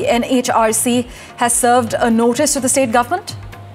NHRC has served a notice to the state government?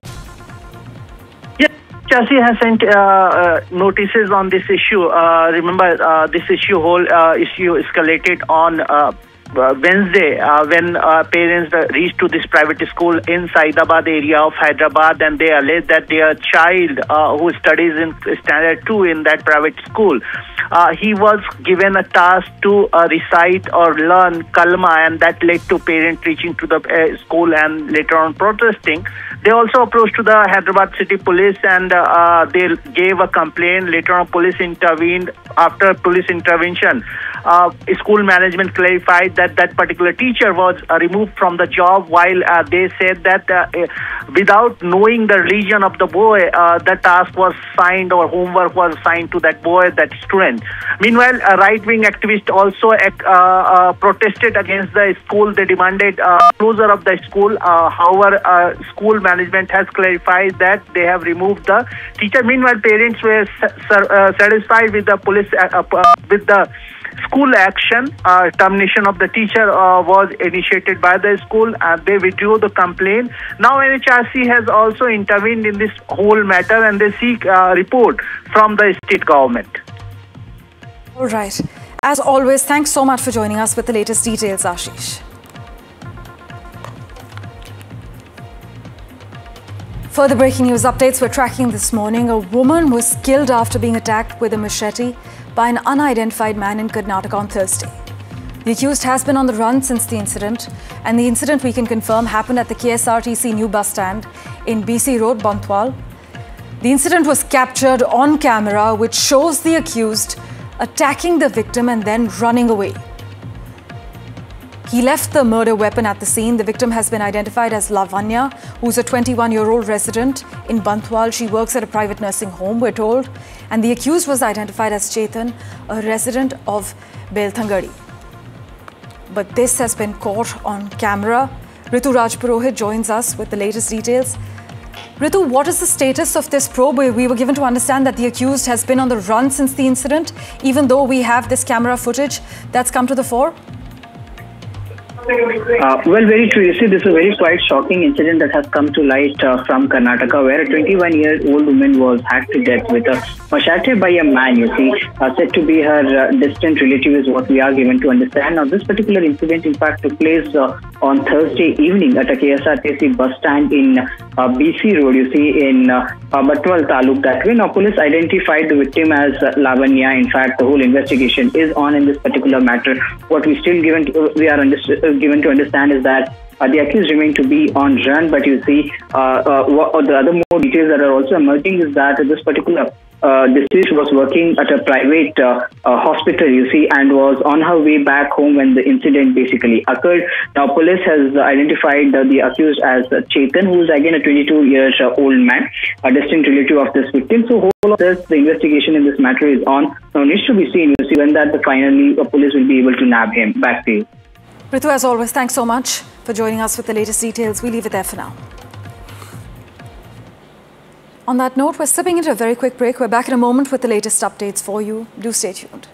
Yes, NHRC has sent notices on this issue. Remember, this whole issue escalated on Wednesday when parents reached to this private school in Saidabad area of Hyderabad, and they alleged that their child who studies in standard 2 in that private school, he was given a task to recite or learn kalma, and that led to parents reaching to the school and later on protesting. They also approached to the Hyderabad City Police, and they gave a complaint. Later on, police intervened. After police intervention, school management clarified that that particular teacher was removed from the job, while they said that without knowing the religion of the boy, the task was signed or homework was assigned to that boy, that student. Meanwhile, right-wing activists also protested against the school. They demanded closure of the school. However, school management has clarified that they have removed the teacher. Meanwhile, parents were satisfied with the police, with the school action. Termination of the teacher was initiated by the school. They withdrew the complaint. Now NHRC has also intervened in this whole matter, and they seek a report from the state government. All right. As always, thanks so much for joining us with the latest details, Ashish. Further breaking news updates we're tracking this morning. A woman was killed after being attacked with a machete by an unidentified man in Karnataka on Thursday. The accused has been on the run since the incident, and the incident, we can confirm, happened at the KSRTC new bus stand in BC Road, Bantwal. The incident was captured on camera, which shows the accused attacking the victim and then running away. He left the murder weapon at the scene. The victim has been identified as Lavanya, who's a 21-year-old resident in Bantwal. She works at a private nursing home, we're told. And the accused was identified as Chetan, a resident of Belthangadi. But this has been caught on camera. Ritu Rajpurohit joins us with the latest details. Ritu, what is the status of this probe? We were given to understand that the accused has been on the run since the incident, even though we have this camera footage that's come to the fore. Well, very true. You see, this is a very quite shocking incident that has come to light from Karnataka, where a 21-year-old woman was hacked to death with a machete by a man, you see, said to be her distant relative is what we are given to understand. Now, this particular incident, in fact, took place on Thursday evening at a KSRTC bus stand in BC Road, you see, in Bantwal Taluk that way. Now, police identified the victim as Lavanya. In fact, the whole investigation is on in this particular matter. What we still given to understand is that the accused remain to be on run, but you see, the other more details that are also emerging is that this particular deceased was working at a private hospital, you see, and was on her way back home when the incident basically occurred. Now, police has identified the accused as Chetan, who is again a 22-year-old man, a distant relative of this victim. So, whole of this, the investigation in this matter is on. Now, needs to be seen, you see, when that finally police will be able to nab him. Back to you. Ritu, as always, thanks so much for joining us with the latest details. We leave it there for now. On that note, we're slipping into a very quick break. We're back in a moment with the latest updates for you. Do stay tuned.